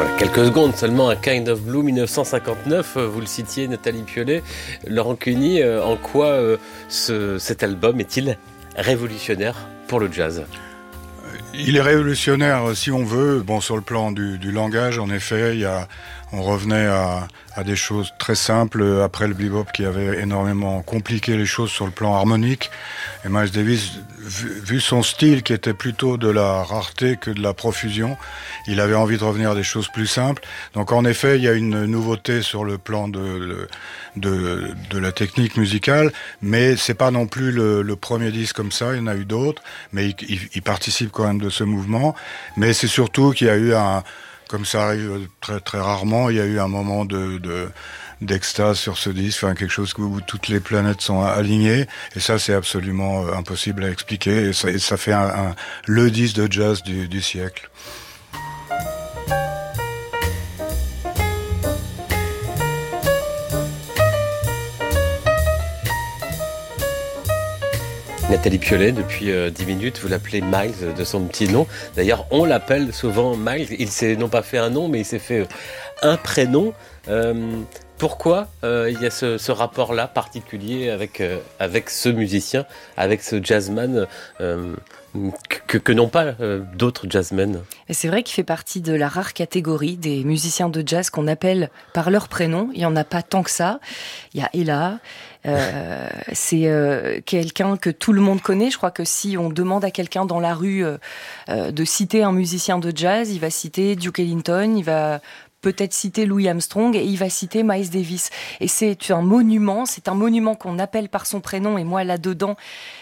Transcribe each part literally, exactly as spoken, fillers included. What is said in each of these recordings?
Voilà, quelques secondes seulement, un Kind of Blue dix-neuf cent cinquante-neuf, vous le citiez, Nathalie Piollet. Laurent Cuny, en quoi euh, ce, cet album est-il révolutionnaire pour le jazz ? Il est révolutionnaire si on veut. Bon, sur le plan du, du langage, en effet, il y a, on revenait à, à des choses très simples après le bebop qui avait énormément compliqué les choses sur le plan harmonique. Et Miles Davis, vu, vu son style qui était plutôt de la rareté que de la profusion, il avait envie de revenir à des choses plus simples. Donc en effet, il y a une nouveauté sur le plan de, de, de la technique musicale, mais c'est pas non plus le, le premier disque comme ça, il y en a eu d'autres, mais il, il, il participe quand même de ce mouvement. Mais c'est surtout qu'il y a eu un, comme ça arrive très très rarement, il y a eu un moment de, de d'extase sur ce disque, enfin quelque chose où toutes les planètes sont alignées, et ça c'est absolument impossible à expliquer, et ça, et ça fait un, un, le disque de jazz du, du siècle. Nathalie Piollet, depuis euh, dix minutes, vous l'appelez Miles de son petit nom. D'ailleurs, on l'appelle souvent Miles. Il s'est non pas fait un nom, mais il s'est fait euh, un prénom. Euh, pourquoi euh, il y a ce, ce rapport-là particulier avec, euh, avec ce musicien, avec ce jazzman euh, que, que n'ont pas euh, d'autres jazzmen? Et c'est vrai qu'il fait partie de la rare catégorie des musiciens de jazz qu'on appelle par leur prénom. Il n'y en a pas tant que ça. Il y a Ella. Euh, c'est euh, quelqu'un que tout le monde connaît. Je crois que si on demande à quelqu'un dans la rue euh, euh, de citer un musicien de jazz, il va citer Duke Ellington, il va peut-être citer Louis Armstrong et il va citer Miles Davis. Et c'est un monument, c'est un monument qu'on appelle par son prénom. Et moi, là-dedans,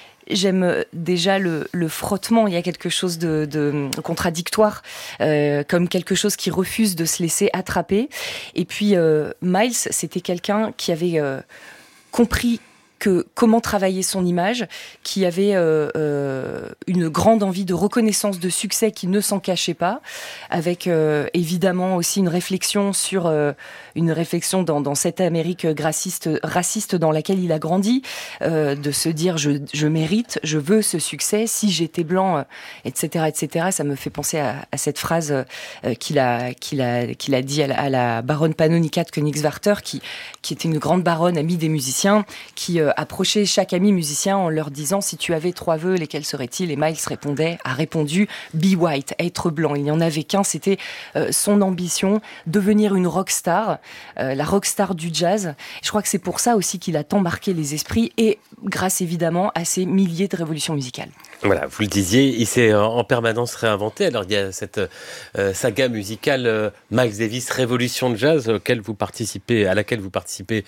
j'aime déjà le, le frottement. Il y a quelque chose de, de contradictoire, euh, comme quelque chose qui refuse de se laisser attraper. Et puis, euh, Miles, c'était quelqu'un qui avait euh, compris que comment travailler son image, qui avait euh, euh, une grande envie de reconnaissance, de succès, qui ne s'en cachait pas, avec euh, évidemment aussi une réflexion sur euh, une réflexion dans, dans cette Amérique raciste, raciste dans laquelle il a grandi, euh, de se dire je, je mérite, je veux ce succès, si j'étais blanc, euh, et cetera, et cetera. Ça me fait penser à, à cette phrase euh, qu'il a qu'il a qu'il a dit à la, à la baronne Pannonica de Königswarter, qui qui était une grande baronne amie des musiciens, qui euh, approchait chaque ami musicien en leur disant si tu avais trois vœux, lesquels seraient-ils? Et Miles répondait, a répondu be white, être blanc. Il n'y en avait qu'un, c'était euh, son ambition, devenir une rockstar, euh, la rockstar du jazz. Je crois que c'est pour ça aussi qu'il a tant marqué les esprits et grâce évidemment à ces milliers de révolutions musicales. Voilà, vous le disiez, il s'est en permanence réinventé. Alors il y a cette euh, saga musicale euh, Miles Davis Révolution de jazz auquel vous participez, à laquelle vous participez